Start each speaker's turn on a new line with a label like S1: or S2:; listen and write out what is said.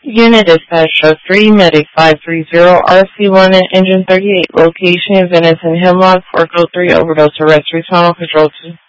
S1: Unit Dispatch Truck 3, Medic 530, RC1 and Engine 38, location in Venice and Hemlock, 403, overdose arrest, respond on control 2.